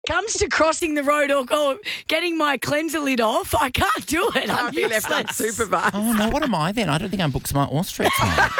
comes to crossing the road or getting my cleanser lid off, I can't do it. I'm be left useless. unsupervised. Oh, no, what am I then? I don't think I'm book smart or street smart.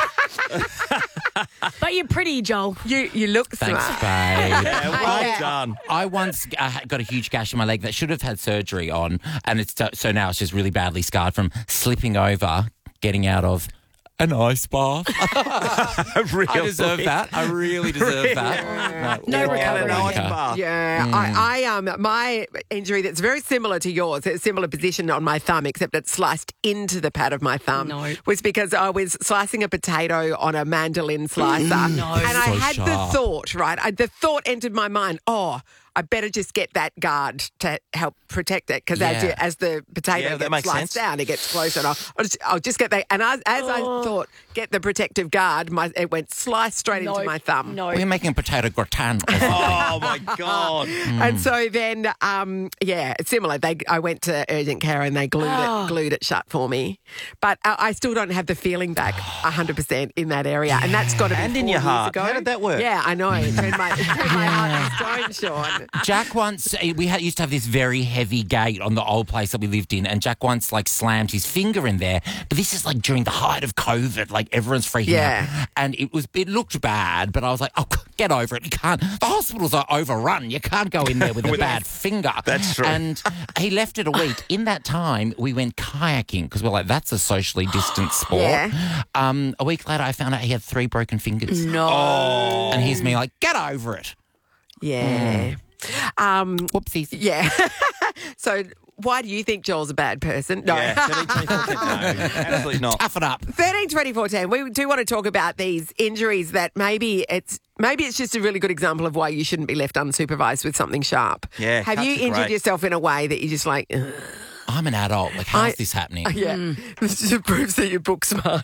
But you're pretty, Joel. You look Thanks, smart. babe. Yeah, well done. I once got a huge gash in my leg that should have had surgery on, and so now it's just really badly scarred from slipping over, getting out of an ice bath. Really? I deserve that. I really deserve that. No recovery. Nice bath. Yeah, I my injury that's very similar to yours, a similar position on my thumb, except it's sliced into the pad of my thumb, was because I was slicing a potato on a mandolin slicer, and I So had sharp. the thought, right? The thought entered my mind, I better just get that guard to help protect it because Yeah. as the potato Yeah, that gets makes sliced sense. down, it gets closer. And I'll just get that. And as I thought, get the protective guard, it went slice straight into my thumb. No. We're making a potato gratin or something. Oh, my God. And so then, it's similar. I went to urgent care and they glued it shut for me. But I still don't have the feeling back 100% in that area. And that's got to be And 4 in your years heart. ago. How did that work? Yeah, I know. It turned my heart to stone, Sean. Jack once, used to have this very heavy gate on the old place that we lived in, and Jack once slammed his finger in there. But this is during the height of COVID, everyone's freaking out. And it looked bad, but I was like, oh, get over it. You can't, the hospitals are overrun. You can't go in there with a bad finger. That's true. And he left it a week. In that time, we went kayaking because we're like, that's a socially distant sport. Yeah. A week later, I found out he had 3 broken fingers. No. And he's me get over it. Yeah. Whoopsies. Yeah. So why do you think Joel's a bad person? No. Yeah, 13, 24, no, absolutely not. Tough it up. 13, 24, 10. We do want to talk about these injuries that maybe it's just a really good example of why you shouldn't be left unsupervised with something sharp. Yeah, Have cuts you are injured great. yourself in a way that you're just like, ugh? I'm an adult. How's this happening? Yeah. This just proves that you're book smart.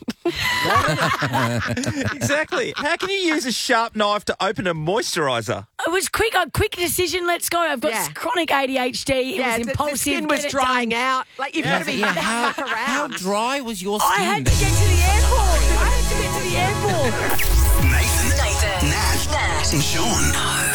Exactly. How can you use a sharp knife to open a moisturiser? It was quick. A quick decision. Let's go. I've got Yeah. chronic ADHD. It was impulsive. The skin Get was it drying done. out. You've got to be back How around. dry was your skin? I had to get to the airport. I had to get to the airport. Nathan, Nat, and Sean.